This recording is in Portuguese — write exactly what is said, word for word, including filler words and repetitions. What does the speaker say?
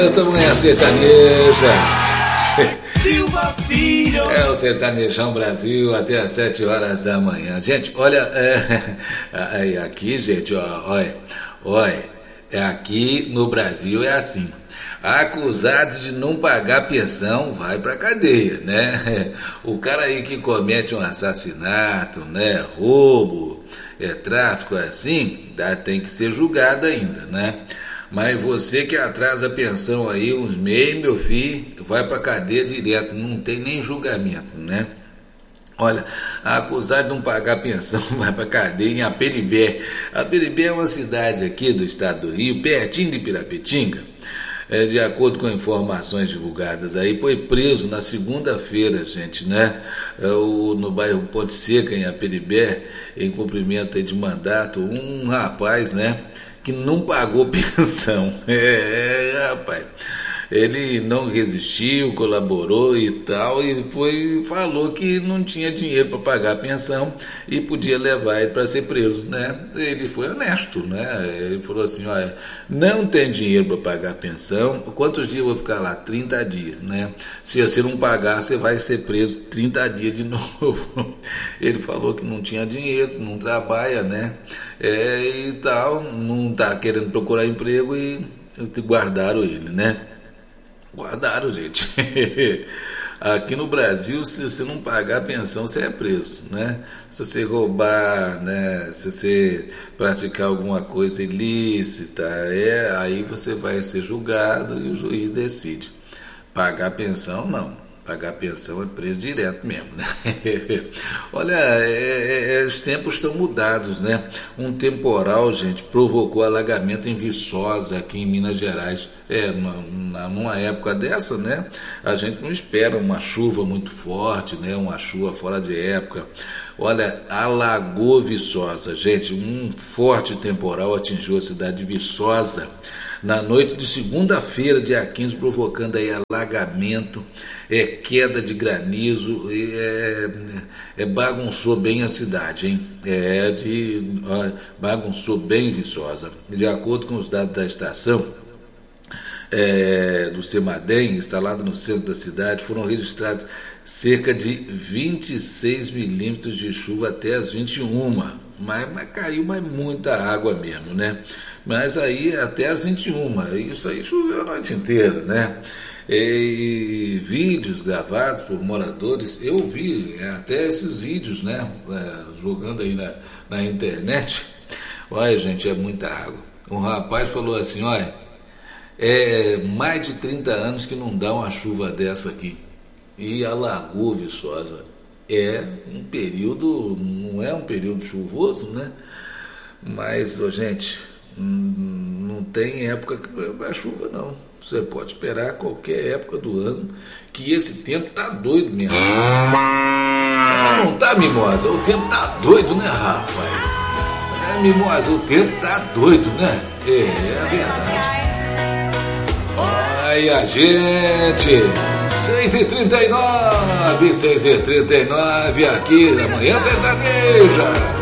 Estamos em a sertaneja. Silva Filho. É o Sertanejão Brasil até às sete horas da manhã. Gente, olha, é, é, aqui, gente, ó, olha, olha, é aqui no Brasil é assim. Acusado de não pagar pensão vai pra cadeia, né? O cara aí que comete um assassinato, né, roubo, é, tráfico assim, dá, tem que ser julgado ainda, né? Mas você que atrasa a pensão aí uns meses, meu filho, vai pra cadeia direto, não tem nem julgamento, né? Olha, acusado de não pagar pensão vai pra cadeia em Aperibé. Aperibé é uma cidade aqui do estado do Rio, pertinho de Pirapetinga. É, de acordo com informações divulgadas aí, foi preso na segunda-feira, gente, né? É, o, no bairro Ponte Seca, em Aperibé, em cumprimento aí de mandato, um rapaz, né? Que não pagou pensão. É, é, rapaz. Ele não resistiu, colaborou e tal, e foi, falou que não tinha dinheiro para pagar a pensão e podia levar ele para ser preso, né? Ele foi honesto, né? Ele falou assim, olha, não tem dinheiro para pagar a pensão, quantos dias eu vou ficar lá? trinta dias, né? Se você não pagar, você vai ser preso trinta dias de novo. Ele falou que não tinha dinheiro, não trabalha, né? É, e tal, não tá querendo procurar emprego e guardaram ele, né? Guardaram, gente. Aqui no Brasil, se você não pagar a pensão, você é preso, né? Se você roubar, né? Se você praticar alguma coisa ilícita, é, aí você vai ser julgado e o juiz decide. Pagar a pensão, não. Pagar a pensão é preso direto mesmo, né? Olha, é, é, os tempos estão mudados, né? Um temporal, gente, provocou alagamento em Viçosa, aqui em Minas Gerais. É, numa, numa época dessa, né? A gente não espera uma chuva muito forte, né? Uma chuva fora de época. Olha, alagou Viçosa, gente. Um forte temporal atingiu a cidade de Viçosa na noite de segunda-feira, dia quinze, provocando aí alagamento, é, queda de granizo, é, é, bagunçou bem a cidade, hein? É, de, ó, bagunçou bem Viçosa. De acordo com os dados da estação, é, do CEMADEM, instalado no centro da cidade, foram registrados cerca de vinte e seis milímetros de chuva até as vinte e uma. Mas, mas caiu mas muita água mesmo, né? Mas aí até as vinte e uma, isso aí choveu a noite inteira, né? E vídeos gravados por moradores, eu vi até esses vídeos, né? Jogando aí na, na internet. Olha, gente, é muita água. Um rapaz falou assim, olha, é mais de trinta anos que não dá uma chuva dessa aqui. E alagou Viçosa. É um período, não é um período chuvoso, né? Mas, oh, gente, não tem época que vai chuva, não. Você pode esperar qualquer época do ano, que esse tempo tá doido mesmo. Ah, não tá, Mimosa? O tempo tá doido, né, rapaz? É, Mimosa, o tempo tá doido, né? É, é verdade. Olha a gente... seis e trinta e nove, seis e trinta e nove aqui na Manhã Sertaneja.